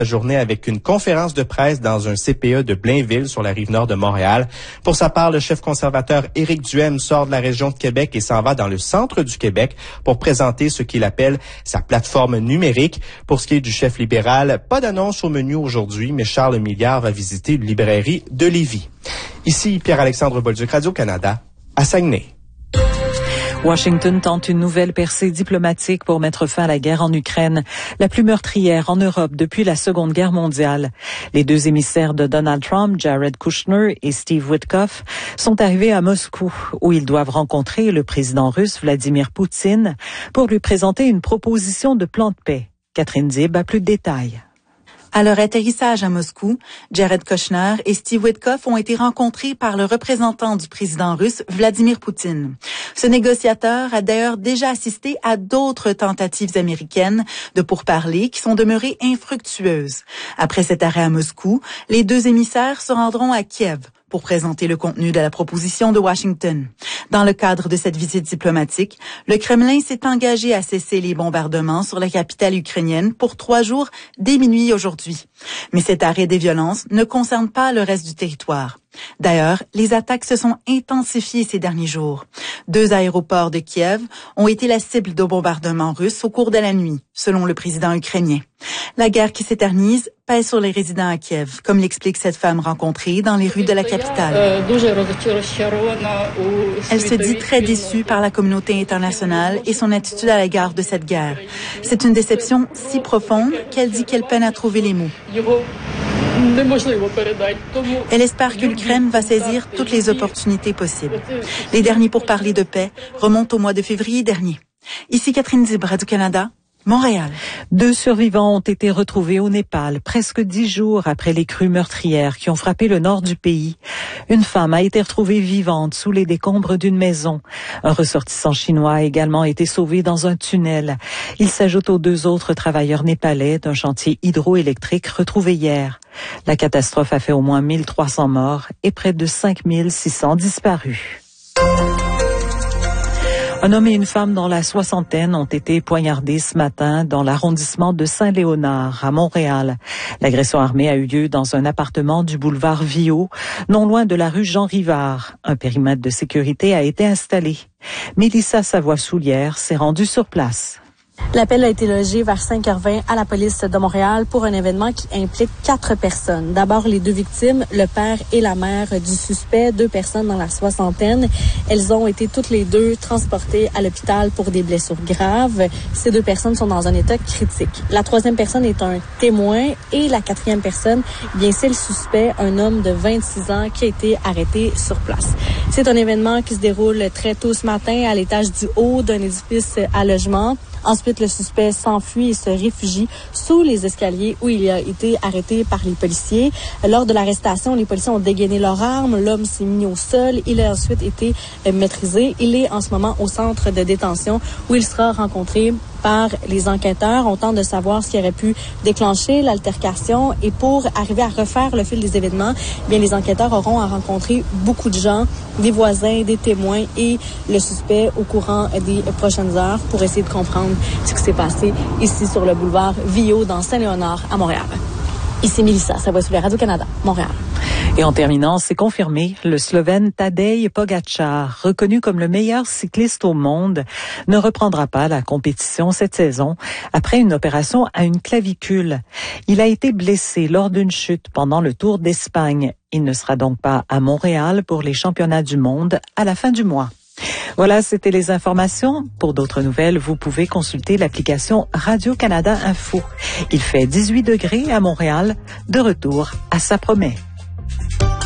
journée avec une conférence de presse dans un CPE de Blainville sur la rive nord de Montréal. Pour sa part, le chef conservateur Éric Duhem sort de la région de Québec et s'en va dans le centre du Québec pour présenter ce qu'il appelle sa plateforme numérique. Pour ce qui est du chef libéral, pas d'annonce au menu aujourd'hui, mais Charles Milliard va visiter une librairie de Lévis. Ici Pierre-Alexandre Bolduc, Radio-Canada, à Saguenay. Washington tente une nouvelle percée diplomatique pour mettre fin à la guerre en Ukraine, la plus meurtrière en Europe depuis la Seconde Guerre mondiale. Les deux émissaires de Donald Trump, Jared Kushner et Steve Witkoff, sont arrivés à Moscou, où ils doivent rencontrer le président russe Vladimir Poutine pour lui présenter une proposition de plan de paix. Catherine Dib a plus de détails. À leur atterrissage à Moscou, Jared Kushner et Steve Witkoff ont été rencontrés par le représentant du président russe, Vladimir Poutine. Ce négociateur a d'ailleurs déjà assisté à d'autres tentatives américaines de pourparlers qui sont demeurées infructueuses. Après cet arrêt à Moscou, les deux émissaires se rendront à Kiev pour présenter le contenu de la proposition de Washington. Dans le cadre de cette visite diplomatique, le Kremlin s'est engagé à cesser les bombardements sur la capitale ukrainienne pour 3 jours dès minuit aujourd'hui. Mais cet arrêt des violences ne concerne pas le reste du territoire. D'ailleurs, les attaques se sont intensifiées ces derniers jours. 2 aéroports de Kiev ont été la cible de bombardements russes au cours de la nuit, selon le président ukrainien. La guerre qui s'éternise pèse sur les résidents à Kiev, comme l'explique cette femme rencontrée dans les rues de la capitale. Elle se dit très déçue par la communauté internationale et son attitude à l'égard de cette guerre. C'est une déception si profonde qu'elle dit qu'elle peine à trouver les mots. Elle espère que l'Ukraine va saisir toutes les opportunités possibles. Les derniers pourparlers de paix remontent au mois de février dernier. Ici Catherine Dib, Radio-Canada, Montréal. 2 survivants ont été retrouvés au Népal, presque 10 jours après les crues meurtrières qui ont frappé le nord du pays. Une femme a été retrouvée vivante sous les décombres d'une maison. Un ressortissant chinois a également été sauvé dans un tunnel. Il s'ajoute aux 2 autres travailleurs népalais d'un chantier hydroélectrique retrouvé hier. La catastrophe a fait au moins 1300 morts et près de 5600 disparus. Un homme et une femme dans la soixantaine ont été poignardés ce matin dans l'arrondissement de Saint-Léonard, à Montréal. L'agression armée a eu lieu dans un appartement du boulevard Viau, non loin de la rue Jean-Rivard. Un périmètre de sécurité a été installé. Mélissa Savoie-Soulière s'est rendue sur place. L'appel a été logé vers 5h20 à la police de Montréal pour un événement qui implique 4 personnes. D'abord, les 2 victimes, le père et la mère du suspect, 2 personnes dans la soixantaine. Elles ont été toutes les 2 transportées à l'hôpital pour des blessures graves. Ces 2 personnes sont dans un état critique. La 3e personne est un témoin et la 4e personne, bien c'est le suspect, un homme de 26 ans qui a été arrêté sur place. C'est un événement qui se déroule très tôt ce matin à l'étage du haut d'un édifice à logement. Ensuite, le suspect s'enfuit et se réfugie sous les escaliers où il a été arrêté par les policiers. Lors de l'arrestation, les policiers ont dégainé leurs armes. L'homme s'est mis au sol. Il a ensuite été maîtrisé. Il est en ce moment au centre de détention où il sera rencontré par les enquêteurs. On tente de savoir ce qui aurait pu déclencher l'altercation et pour arriver à refaire le fil des événements, bien les enquêteurs auront à rencontrer beaucoup de gens, des voisins, des témoins et le suspect au courant des prochaines heures pour essayer de comprendre ce qui s'est passé ici sur le boulevard Viau dans Saint-Léonard à Montréal. Ici Mélissa Savoie-Soulière, Radio-Canada, Montréal. Et en terminant, c'est confirmé, le Slovène Tadej Pogačar, reconnu comme le meilleur cycliste au monde, ne reprendra pas la compétition cette saison après une opération à une clavicule. Il a été blessé lors d'une chute pendant le Tour d'Espagne. Il ne sera donc pas à Montréal pour les championnats du monde à la fin du mois. Voilà, c'était les informations. Pour d'autres nouvelles, vous pouvez consulter l'application Radio-Canada Info. Il fait 18 degrés à Montréal. De retour à Ça promet.